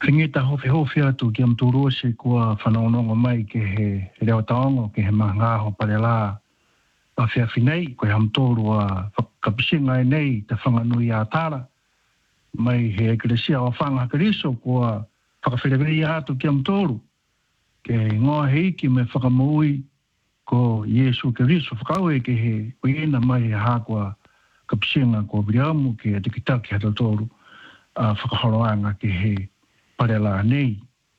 Ringita hofi atu ki am turu se kua whanaononga mai ke he reo taongo ke he mahanga ho parela a whiawhinei koe ham tōru a whakapisinga e nei te whanganui a tāra mai he ekresia o whanga kariso kua whakawhirawhiri atu ki am tōru ke ngoa heiki me whakamui ko Yesu Keriso whakaue ke he uina mai he hākua kapisinga ko Briamu ke te kitaki hata tōru a whakahoroanga ke he parela nei.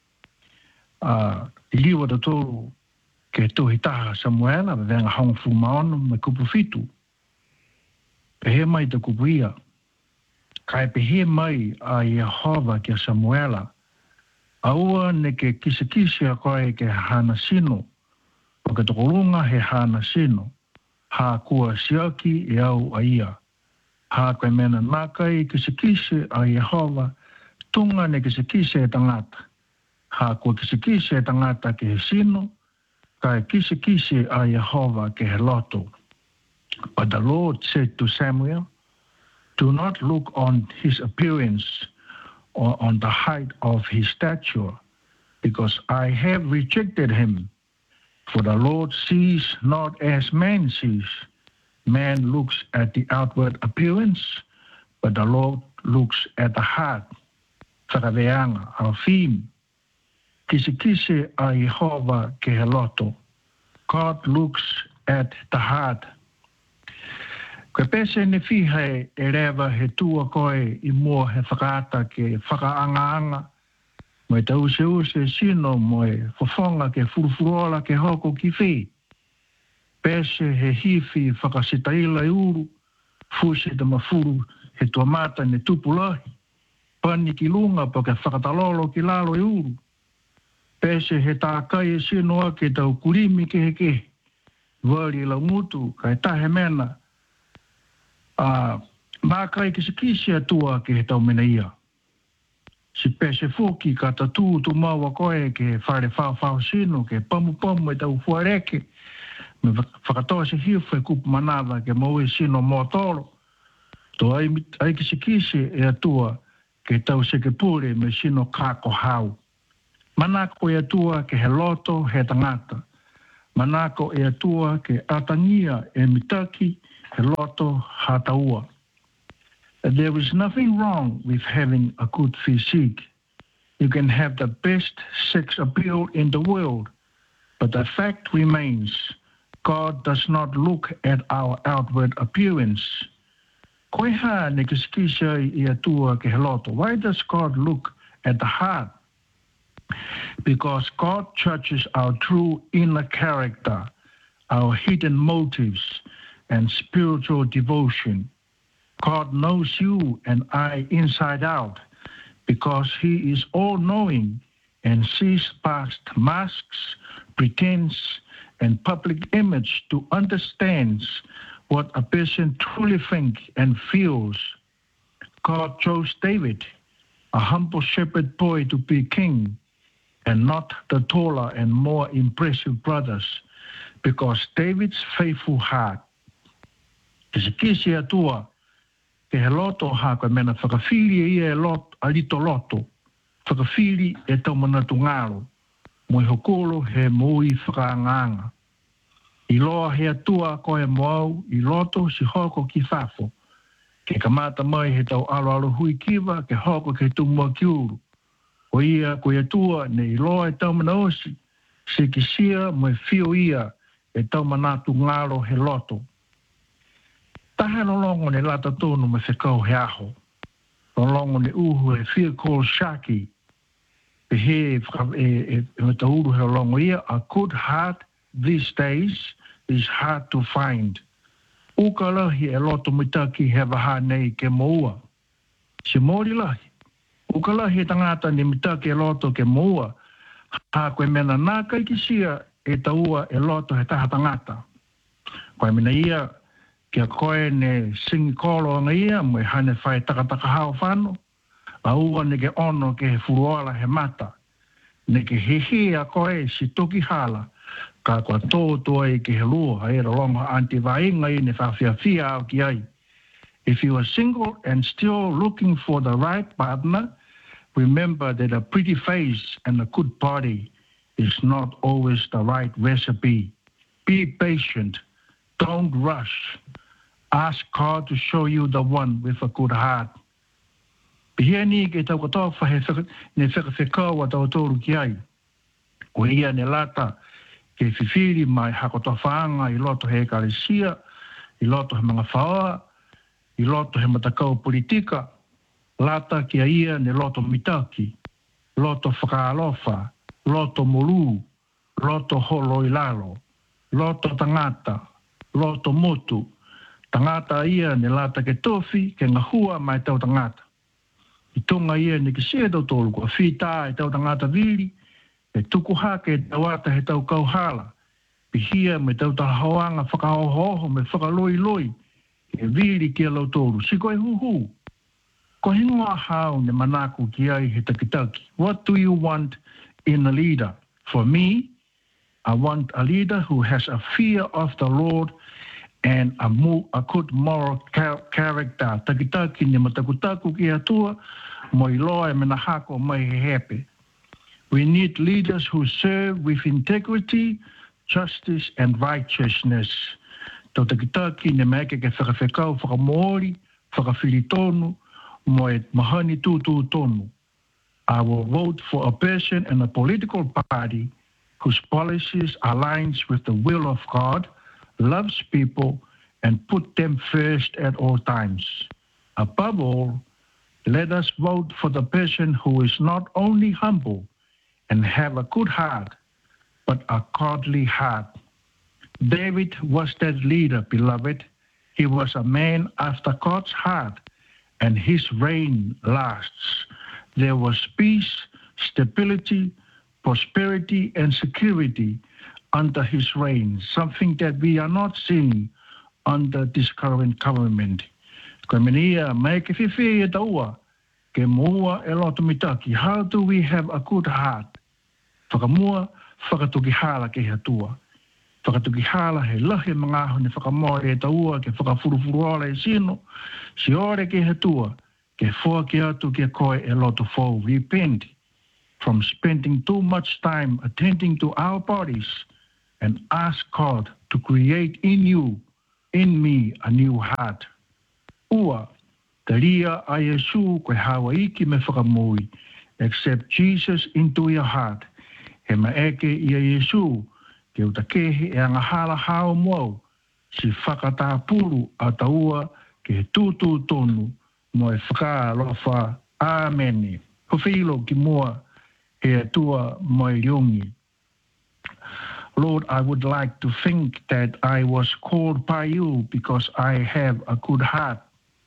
I liwa da tōru ke tohi taha Samuela me venga hongfu maono me kupu fitu. Pe he mai te kupu ia. Kai pe he mai a Yehova ke Samuela. Aua ne ke kisi a koe ke hana sino. O ke tokorunga he hana sino. Ha kua siaki e au a ia. Ha koe mena nakai kisi a Yehova. Tunga ne kisi e tangata. Ha kua kisi e tangata ke he sino. Kai kisi a Yehova ke he loto. But the Lord said to Samuel, do not look on his appearance or on the height of his stature, because I have rejected him. For the Lord sees not as man sees. Man looks at the outward appearance, but the Lord looks at the heart. Whakaweanga, our theme. Kisi a Yehova ke he loto. God looks at the heart. Koe pese ne whihai e rewa he tua koe I mua he whakaata ke whakaanga-anga. Moe tau se sino moe whawhonga ke furufurola ke hoko ki whi. Pese he hifi whakasitaila I uru. Fuse te mafuru he tuamata ne tupulahi. Pani ki lunga pa ke whakatalolo ki lalo I uru. Pese he tākai e sinoa ke tau kurimi ke he ke. Wari la mutu kai tahe mena. Mākai kisi atua ke he tau mena ia. Si pese fuki ka tatu tu maua koe ke whare whao sino ke pamu e tau fuareke. Me whakatoa se hiwha e kupu manawa ke maue sino mōtoro. To ai kisi e atua ke tau seke pure me sino kako hau. Manako e atua ke he loto he tangata. Manako e atua ke atangia e mitaki he loto hataua. There is nothing wrong with having a good physique. You can have the best sex appeal in the world, but the fact remains, God does not look at our outward appearance. Koe ha ne kiskisa I atua ke he loto. Why does God look at the heart? Because God judges our true inner character, our hidden motives, and spiritual devotion. God knows you and I inside out because He is all-knowing and sees past masks, pretense, and public image to understand what a person truly thinks and feels. God chose David, a humble shepherd boy, to be king, and not the taller and more impressive brothers, because David's faithful heart is a kisi atua ke he loto haka mena whakawhiri ia a lito loto, whakawhiri e tau manatu ngaro, mo I hokolo he mui whakaanganga. I loa he atua ko he moau, I loto si hoko ki whafo, ke kamata mai he tau alo hui kiwa ke hoko ke tumua ki uru. O ia ko atua ne I loa e tau mana osi, se ki sia mo e whio ia e tau manatu ngaro he loto. Taha lolongo ne lata tonu me whekau he aho. Lolongo ne uhu e whia called Shaki. Pe he me tauru he lolongo ia, a good heart these days is hard to find. Ukalahi e loto mitaki he waha nei ke moua. Se mori lahi. Ukalahi e tangata ni mitaki e loto ke moua. Ha koe mena nā kai ki sia e taua e loto he taha tangata. Koe mena ia kia koe ne singi kolo anga ia mo e hane whai takataka hao whano. A ua ne ke ono ke he furuala he mata. Ne ke hehe a koe si toki hala. Ka kua tōtua I ke he lua. E ronga anti vainga I ne whawhiawhia au ki ai. If you are single and still looking for the right partner, Remember that a pretty face and a good body is not always the right recipe. Be patient. Don't rush. Ask God to show you the one with a good heart. Pihia ni ke tau katoa ne whekawhekau a tau tōru ki ai. Ko ia ne lata ke whiwhiri mai hakotoa whaanga I loto he kalesia, I loto he mga whaoa, I loto he matakau politika, lata ki a ia ne loto mitaki, loto whakaalofa, loto molu, loto holo I lalo, loto tangata, loto motu, tangata ia ne lata ke tofi ke ngahua mai tau tangata. I tonga ia ne ke sea tau tolu kua whita e tau tangata viri, e tuku hake e tau ata he tau kauhala, pihia me tau tahaoanga whakahohoho me whakaloi loi, e viri ki a lau tolu, si koe huhu. Ko hingoa hao ne manaku ki ai he takitaki. What do you want in a leader? For me, I want a leader who has a fear of the Lord and a good moral character. Takitaki ne matakutaku ki atua, mo iloa e menahako mai he hepe. We need leaders who serve with integrity, justice and righteousness. Tau takitaki ne meke ke whakawhekau whakamoori, whakawhiritonu, mo e mahani tūtū tonu. I will vote for a person and a political party whose policies aligns with the will of God, loves people, and put them first at all times. Above all, let us vote for the person who is not only humble and have a good heart, but a godly heart. David was that leader, beloved. He was a man after God's heart, and his reign lasts. There was peace, stability, prosperity, and security under his reign, something that we are not seeing under this current government. How do we have a good heart? Whakamua, whakatukihala ke hatua. Whakatukihala he lahi mga aho ne whakamoa e taua ke whakafurufuruola e sino, si ore ke hatua, ke fua ke atu ke koe e loto fo. Repent from spending too much time attending to our bodies and ask God to create in you, in me, a new heart. Ua, taria a Yesu koe hawa iki me whakamui. Accept Jesus into your heart. He maeke I a Yesu, ke utakehe e angahala hao mo, si whakata puru a taua ke he tūtū tonu, mo e whakaalofa. Amen. Hofilo ki mua he atua mo e riongi. Lord, I would like to think that I was called by you because I have a good heart.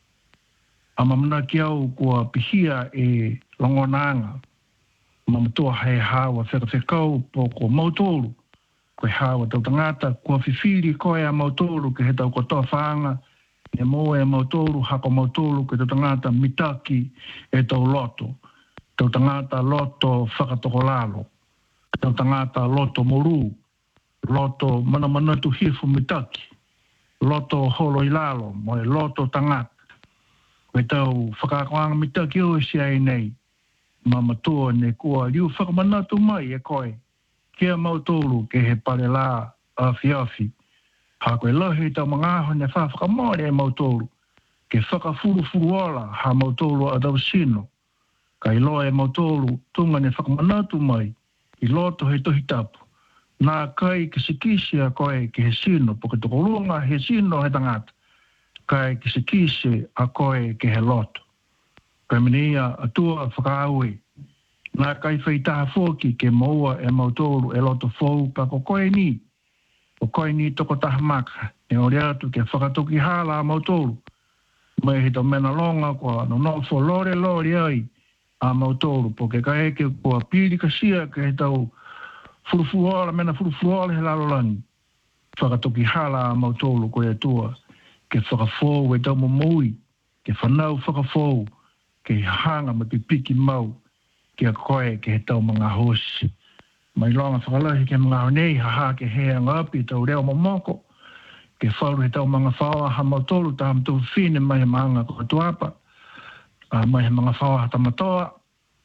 Amamana ki au kua pihia e longonanga. Mamatua hei hawa whekawhekau po ko mautolu. Koe hawa tau tangata, kua whiwhiri koe a mautolu ke he tau kotoa whaanga. Ne moe a mautolu, hako mautolu ke tau tangata mitaki e tau loto. Tau tangata loto whakatoko lalo. Tau tangata loto moru. Loto mana tu hifu mitaki. Loto holo ilalo, moe loto tangata. Koe tau whakakoanga mitaki o si ai nei. Mamatua ne kua liu whakamanatu mai e koe. Kia mautolu ke he pare la awhi. Ha koe lohi tau mga aho ne whakamoare e mautolu. Ke whakafurufuruola ha mautolu a tau sino. Ka iloa e mautolu tunga ne whakamanatu mai. I loto he tohi tapu. Nā kai ke sikisi a koe ke he sino. Po ke tokorunga he sino he tangata. Kai ke sikisi a koe ke he loto. Kai minia atua whakaaue. Nā kai whaitaha fōki ke maua e mautolu e loto fōu pa ko koe ni. O koe ni toko taha maka. E ori atu ke whakatoki hala a mautolu. Mai he tau mena longa kua no fo lore ai a mautolu. Po ke kai ke kua piri kasia ke he tau furufuola mena furufuola he lalolangi. Whakatoki hala a mautolu koe atua. Ke whakafōu e tau momui. Ke whanau whakafōu. Ke hanga ma pipiki mau, ke a koe ke he tau mga hosi. Mai longa whakalahi ke mga honei, haha ke hea ngapi tau reo momoko, ke whauru he tau mga whaoa ha mautolu ta hamtu whine mai he maanga ko tuapa, mai he mga whaoa ha tamatoa,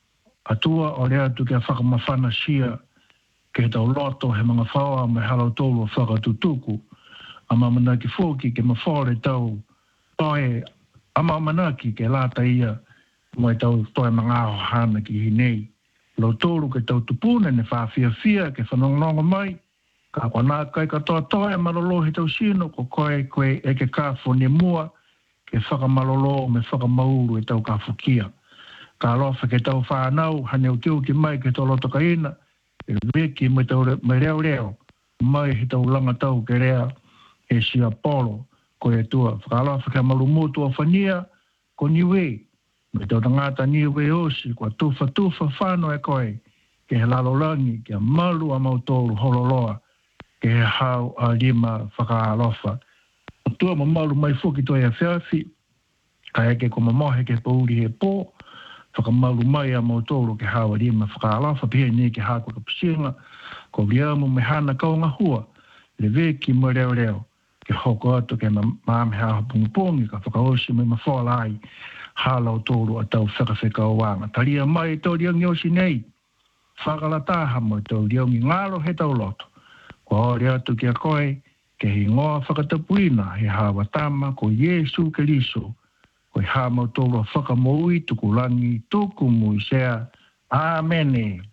Atua o lea tu kia whakamawhana sia ke tau loto he mga whaua me halo tolu whakatutuku. Ama manaki fōki ke mawhore tau toe ama manaki ke lata ia mo tau toe mga aho hana ki hinei. Lo tolu ke tau tupuna ne whawhia ke whanongonga mai. Ka kwa nā kai katoa toe malolo he tau sino ko koe e ke kāwho ne mua ke whakamalolo me whakamauru e tau kāwhukia. Ka alofa ke tau whanau hane o teo ki mai ke tau loto ka ina e weki me tau me reo mai he tau langa tau ke rea e si Apollo ko e tua. Ka alofa ke malumu tua whania ko niwe me tau tangata niwe osi kwa tufa whano e koe ke he lalolangi ke malu a mautolu hololoa ke he hau a lima whakaalofa. Tua mamalu mai fuki toi a whiawhi, ka eke ko mamohe ke pauri he pō, whakamalu mai a mautolu ke hau a lima whakaalofa, pia ni ke hako ka pisinga, ko liamu me hana kaunga hua, le veki mo reo, ke hoko atu ke maame hao pungipungi, ka whakaosi me mawhalai, halau tolu a tau whakawheka o wanga. Taria mai tau liangi osi nei, whakalataha mo tau liangi ngalo he tau loto. Ko ore atu ki a koe, ke hi ngoa whakatapuina he hawa tama ko Yesu Keriso, ko i hama tolo whakamoi tuku langi tuku muisea. Āmene.